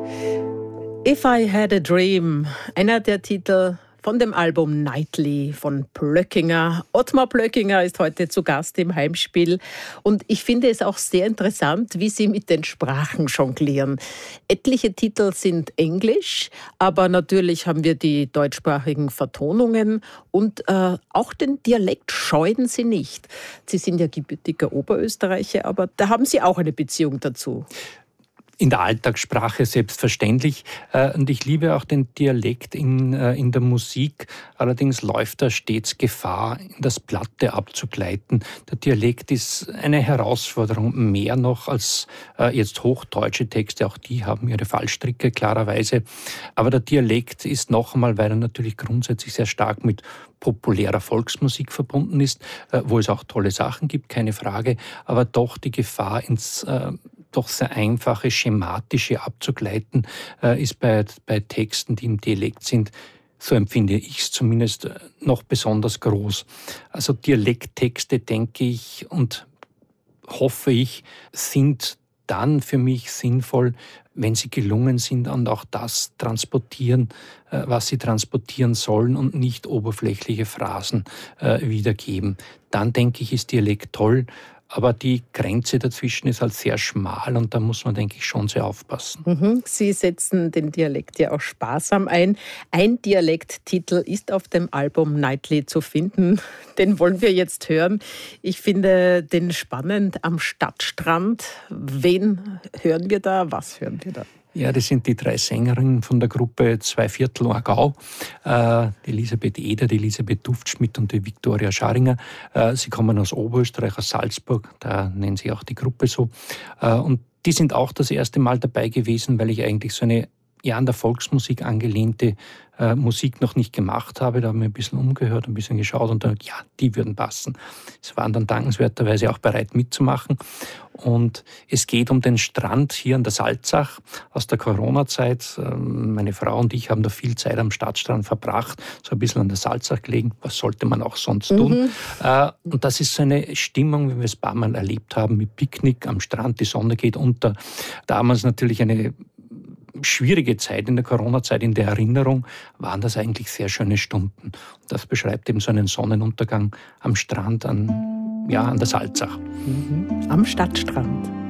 If I Had a Dream, einer der Titel von dem Album Nightly von Plöckinger. Ottmar Plöckinger ist heute zu Gast im Heimspiel und ich finde es auch sehr interessant, wie Sie mit den Sprachen jonglieren. Etliche Titel sind Englisch, aber natürlich haben wir die deutschsprachigen Vertonungen und auch den Dialekt scheuen Sie nicht. Sie sind ja gebürtiger Oberösterreicher, aber da haben Sie auch eine Beziehung dazu. In der Alltagssprache selbstverständlich. Und ich liebe auch den Dialekt in der Musik. Allerdings läuft da stets Gefahr, in das Platte abzugleiten. Der Dialekt ist eine Herausforderung, mehr noch als jetzt hochdeutsche Texte. Auch die haben ihre Fallstricke, klarerweise. Aber der Dialekt ist noch einmal, weil er natürlich grundsätzlich sehr stark mit populärer Volksmusik verbunden ist, wo es auch tolle Sachen gibt, keine Frage, aber doch die Gefahr ins doch sehr einfache, schematische abzugleiten, ist bei Texten, die im Dialekt sind, so empfinde ich es zumindest, noch besonders groß. Also Dialekttexte, denke ich und hoffe ich, sind dann für mich sinnvoll, wenn sie gelungen sind und auch das transportieren, was sie transportieren sollen und nicht oberflächliche Phrasen wiedergeben. Dann denke ich, ist Dialekt toll. Aber die Grenze dazwischen ist halt sehr schmal und da muss man, denke ich, schon sehr aufpassen. Sie setzen den Dialekt ja auch sparsam ein. Ein Dialekttitel ist auf dem Album Nightly zu finden. Den wollen wir jetzt hören. Ich finde den spannend. Am Stadtstrand. Wen hören wir da? Was hören wir da? Ja, das sind die 3 Sängerinnen von der Gruppe 2/4 Aargau, die Elisabeth Eder, die Elisabeth Duftschmidt und die Viktoria Scharinger. Sie kommen aus Oberösterreich, aus Salzburg, da nennen sie auch die Gruppe so. Und die sind auch das erste Mal dabei gewesen, weil ich eigentlich so eine an der Volksmusik angelehnte Musik noch nicht gemacht habe. Da haben wir ein bisschen umgehört, ein bisschen geschaut und dann, ja, die würden passen. Sie waren dann dankenswerterweise auch bereit mitzumachen. Und es geht um den Strand hier an der Salzach aus der Corona-Zeit. Meine Frau und ich haben da viel Zeit am Stadtstrand verbracht, so ein bisschen an der Salzach gelegen. Was sollte man auch sonst tun? Und das ist so eine Stimmung, wie wir es ein paar Mal erlebt haben, mit Picknick am Strand, die Sonne geht unter. Damals natürlich eine schwierige Zeit in der Corona-Zeit, in der Erinnerung, waren das eigentlich sehr schöne Stunden. Und das beschreibt eben so einen Sonnenuntergang am Strand, an der Salzach. Am Stadtstrand.